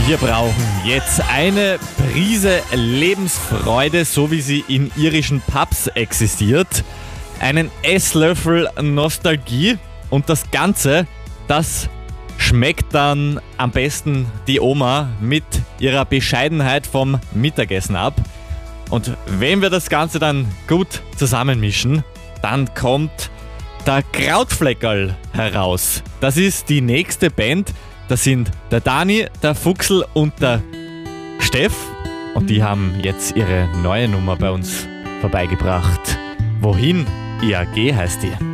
Wir brauchen jetzt eine Prise Lebensfreude, so wie sie in irischen Pubs existiert. Einen Esslöffel Nostalgie und das Ganze, das schmeckt dann am besten die Oma mit ihrer Bescheidenheit vom Mittagessen ab. Und wenn wir das Ganze dann gut zusammenmischen, dann kommt der Krautfleckerl heraus. Das ist die nächste Band. Das sind der Dani, der Fuchsl und der Steff. Und die haben jetzt ihre neue Nummer bei uns vorbeigebracht. Wohin IAG heißt die.